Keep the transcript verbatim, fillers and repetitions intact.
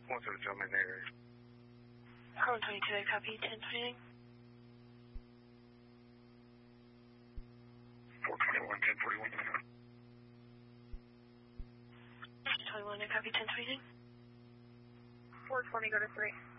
What's the gentleman there? Harlan twenty-two, I copy, ten twenty-nine. four twenty-one, ten forty-one. twenty-one, I copy, ten twenty-nine. four twenty, go to three.